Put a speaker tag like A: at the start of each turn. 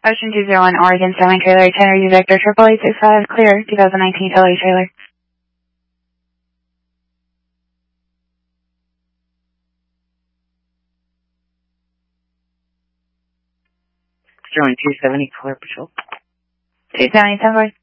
A: Ocean 201, Oregon, 7 trailer, itinerary Vector, 88865, clear, 2019 LA trailer.
B: Sterling 270, Clear Patrol.
A: 270, 10 voice.